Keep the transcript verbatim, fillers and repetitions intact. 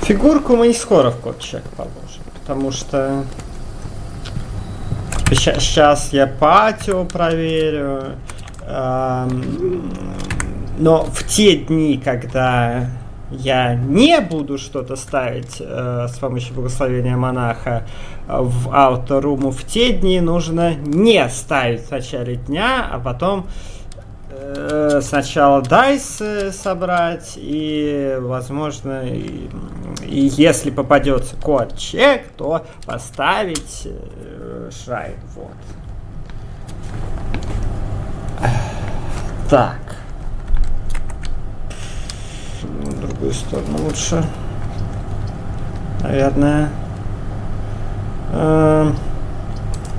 Фигурку мы не скоро в код-чек положим, потому что сейчас я патио проверю, но в те дни, когда я не буду что-то ставить э, с помощью благословения монаха в ауторуму, в те дни нужно не ставить в начале дня, а потом э, сначала дайс собрать и, возможно, и, и если попадется код-чек, то поставить э, шрайн. Вот. Так. В другую сторону лучше. Наверное. Э-